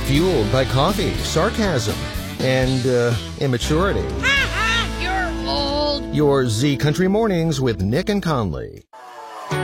fueled by coffee, sarcasm, and immaturity. You're old. Your Z Country Mornings with Nick and Conley.